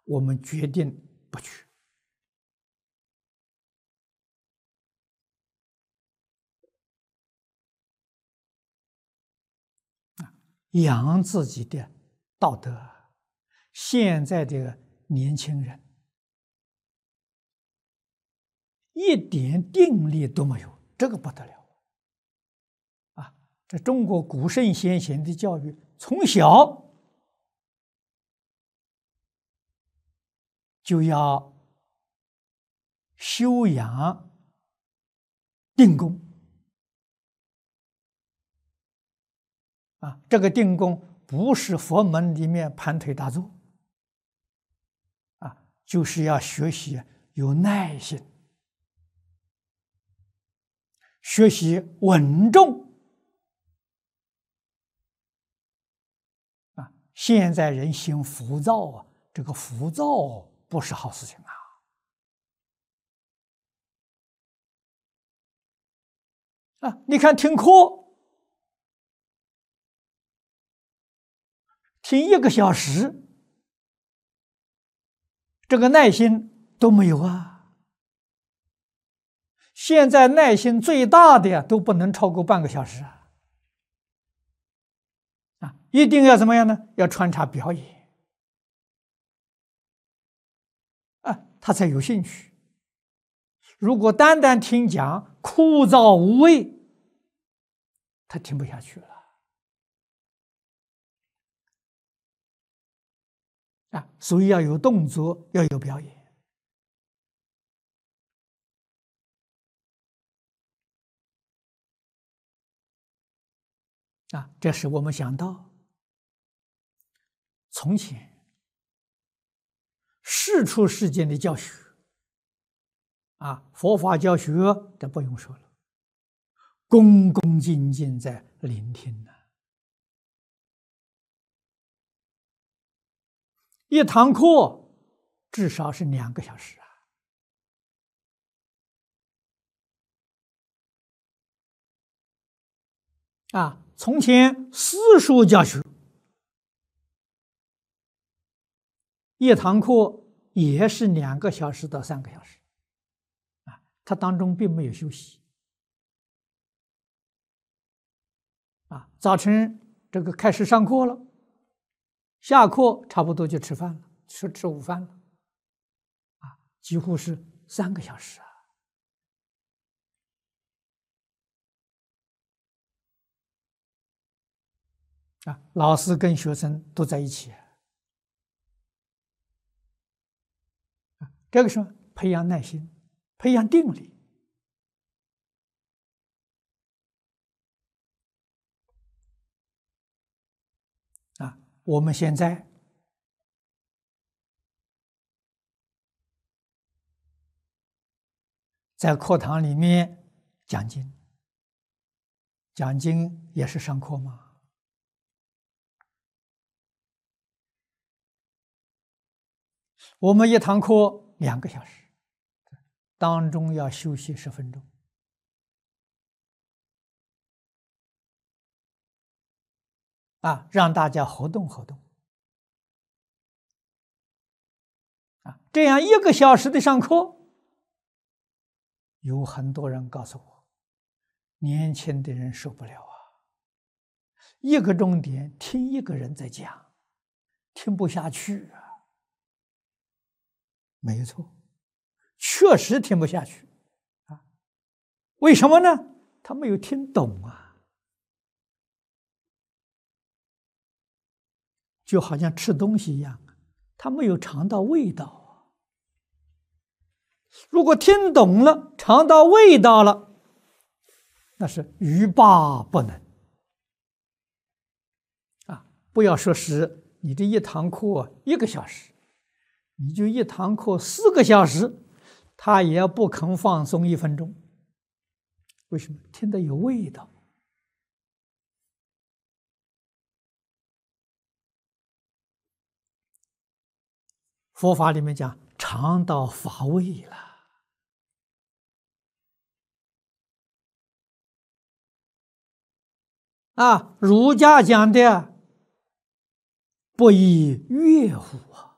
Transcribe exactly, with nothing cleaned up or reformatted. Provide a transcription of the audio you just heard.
我们决定不去。养自己的道德。现在的年轻人一点定力都没有，这个不得了啊！这中国古圣先贤的教育，从小就要修养定功啊！这个定功不是佛门里面盘腿打坐啊，就是要学习有耐心，学习稳重啊！现在人心浮躁啊，这个浮躁不是好事情啊！啊，你看听课，听一个小时，这个耐心都没有啊！现在耐心最大的呀，都不能超过半个小时啊！啊，一定要怎么样呢？要穿插表演啊，他才有兴趣。如果单单听讲，枯燥无味，他听不下去了啊！所以要有动作，要有表演啊！这使我们想到，从前世出世间的教学啊，佛法教学这不用说了，恭恭敬敬在聆听呢。一堂课至少是两个小时啊！啊，从前私塾教学，一堂课也是两个小时到三个小时啊，它当中并没有休息啊。早晨这个开始上课了，下课差不多就吃饭了，吃吃午饭了啊，几乎是三个小时啊。啊，老师跟学生都在一起啊，这个时候培养耐心，培养定力啊。我们现在在课堂里面讲经，讲经也是上课吗？我们一堂课两个小时，当中要休息十分钟啊，让大家活动活动啊。这样一个小时的上课，有很多人告诉我，年轻的人受不了啊，一个钟点听一个人在讲，听不下去啊。没错，确实听不下去啊。为什么呢？他没有听懂啊，就好像吃东西一样，他没有尝到味道啊。如果听懂了，尝到味道了，那是欲罢不能啊！不要说是你这一堂课一个小时，你就一堂课四个小时，他也不肯放松一分钟。为什么？听得有味道。佛法里面讲，尝到法味了啊！儒家讲的不亦乐乎啊！